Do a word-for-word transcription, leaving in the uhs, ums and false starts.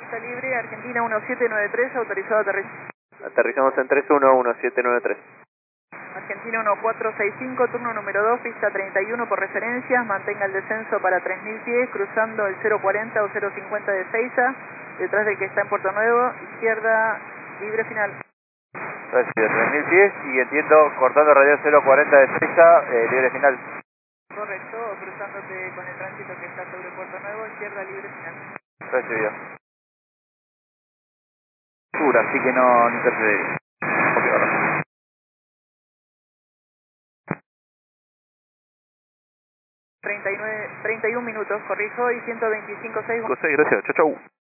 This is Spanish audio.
pista libre, Argentina uno siete nueve tres, autorizado a aterrizar. Aterrizamos en tres uno uno siete nueve tres. Argentina uno cuatro seis cinco, turno número dos, pista treinta y uno por referencias, mantenga el descenso para tres mil pies, cruzando el cero cuarenta o cero cincuenta de Seiza, detrás del que está en Puerto Nuevo, izquierda, libre final. Recibe tres mil pies y entiendo, cortando radio cero cuarenta de Seiza, eh, libre final. Correcto, o cruzándote con el tránsito que está sobre Puerto Nuevo, izquierda, libre final. Recibido. Sur, así que no, no intercedería. Ok, ahora. treinta y nueve, treinta y uno minutos, corrijo, y ciento veinticinco seis. seis, gracias, chau chau.